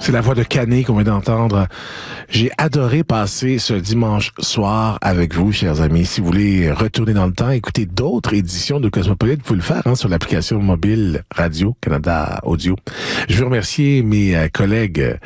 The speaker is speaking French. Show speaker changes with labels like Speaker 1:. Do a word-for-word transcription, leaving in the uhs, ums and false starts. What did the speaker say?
Speaker 1: C'est la voix de Canet qu'on vient d'entendre. J'ai adoré passer ce dimanche soir avec vous, chers amis. Si vous voulez retourner dans le temps, écouter d'autres éditions de Cosmopolite, vous pouvez le faire hein, sur l'application mobile Radio-Canada Audio. Je veux remercier mes collègues